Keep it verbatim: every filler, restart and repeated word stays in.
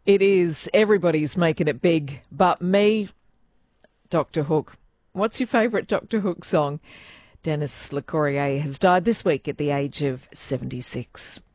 It is. Everybody's making it big, but me, Doctor Hook. What's your favourite Doctor Hook song? Dennis Le Corrier has died this week at the age of seventy-six.